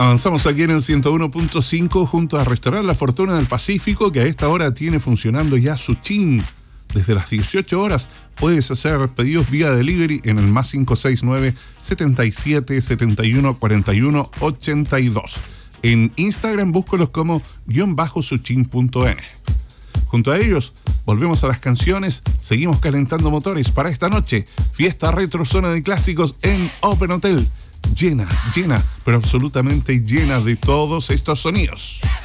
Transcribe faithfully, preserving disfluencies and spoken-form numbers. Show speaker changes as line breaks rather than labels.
Avanzamos aquí en el ciento uno punto cinco junto a Restaurante La Fortuna del Pacífico, que a esta hora tiene funcionando ya su chin. Desde las dieciocho horas puedes hacer pedidos vía delivery en el más cinco seis nueve, setenta y siete, setenta y uno, cuarenta y uno, ochenta y dos. En Instagram búscalos como guión bajo suchin punto n. Junto a ellos, volvemos a las canciones, seguimos calentando motores para esta noche. Fiesta retro zona de clásicos en Open Hotel. Llena, llena, pero absolutamente llena de todos estos sonidos.